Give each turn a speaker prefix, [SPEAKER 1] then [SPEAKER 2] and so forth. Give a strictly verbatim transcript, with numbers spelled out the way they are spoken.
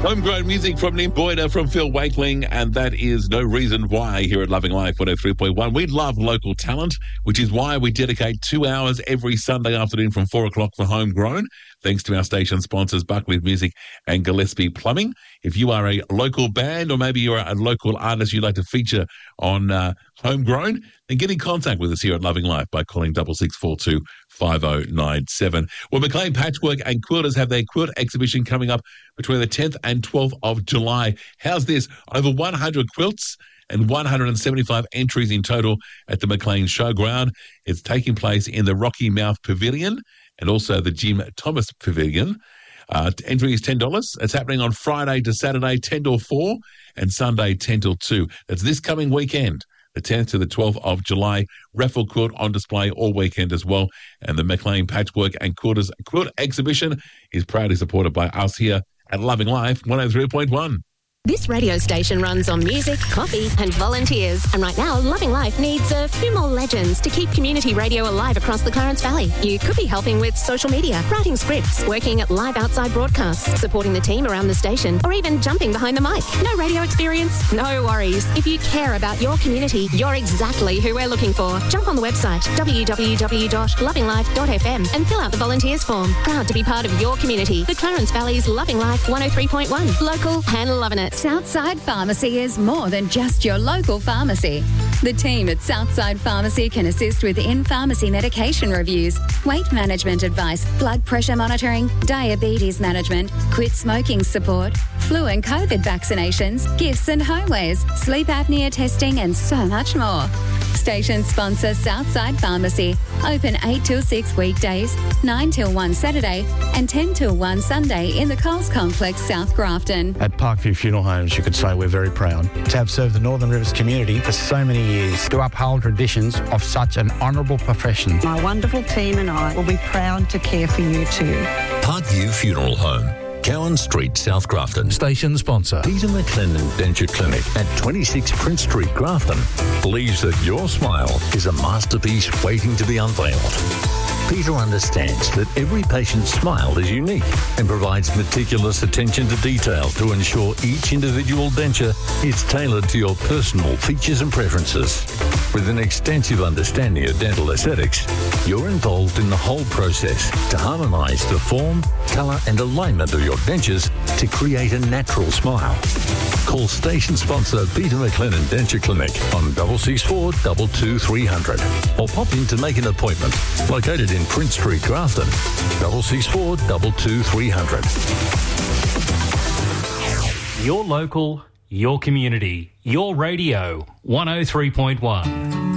[SPEAKER 1] Homegrown music from Nim Boyder, from Phil Wakeling, and that is No Reason Why here at Loving Life one oh three point one. We love local talent, which is why we dedicate two hours every Sunday afternoon from four o'clock for Homegrown, thanks to our station sponsors, Buckley Music and Gillespie Plumbing. If you are a local band or maybe you're a local artist you'd like to feature on uh, Homegrown, then get in contact with us here at Loving Life by calling double six four two five oh nine seven. Well, McLean Patchwork and Quilters have their quilt exhibition coming up between the tenth and twelfth of July. How's this? Over one hundred quilts and one hundred seventy-five entries in total at the McLean Showground. It's taking place in the Rocky Mouth Pavilion and also the Jim Thomas Pavilion. Uh, entry is ten dollars. It's happening on Friday to Saturday, ten till four, and Sunday, ten till two. That's this coming weekend, the tenth to the twelfth of July. Raffle quilt on display all weekend as well. And the McLean Patchwork and Quilters Quilt Exhibition is proudly supported by us here at Loving Life one oh three point one.
[SPEAKER 2] This radio station runs on music, coffee and volunteers. And right now, Loving Life needs a few more legends to keep community radio alive across the Clarence Valley. You could be helping with social media, writing scripts, working at live outside broadcasts, supporting the team around the station, or even jumping behind the mic. No radio experience? No worries. If you care about your community, you're exactly who we're looking for. Jump on the website, w w w dot loving life dot f m, and fill out the volunteers form. Proud to be part of your community. The Clarence Valley's Loving Life one oh three point one. Local and loving it.
[SPEAKER 3] Southside Pharmacy is more than just your local pharmacy. The team at Southside Pharmacy can assist with in-pharmacy medication reviews, weight management advice, blood pressure monitoring, diabetes management, quit smoking support, flu and COVID vaccinations, gifts and homewares, sleep apnea testing and so much more. Station sponsor Southside Pharmacy. Open eight till six weekdays, nine till one Saturday and ten till one Sunday in the Coles Complex, South Grafton.
[SPEAKER 4] At Parkview Funeral Homes, you could say we're very proud to have served the Northern Rivers community for so many years, to uphold traditions of such an honourable profession.
[SPEAKER 5] My wonderful team and I will be proud to care for you too.
[SPEAKER 6] Parkview Funeral Home, Cowan Street, South Grafton. Station sponsor Peter McLennan Denture Clinic at twenty-six Prince Street, Grafton, believes that your smile is a masterpiece waiting to be unveiled. Peter understands that every patient's smile is unique and provides meticulous attention to detail to ensure each individual denture is tailored to your personal features and preferences. With an extensive understanding of dental aesthetics, you're involved in the whole process to harmonise the form, colour and alignment of your dentures to create a natural smile. Call station sponsor Peter McLennan Denture Clinic on double six four two two three hundred or pop in to make an appointment. Located in Prince Street, Grafton, double six four two two three hundred.
[SPEAKER 7] Your local, your community, your radio, one oh three point one.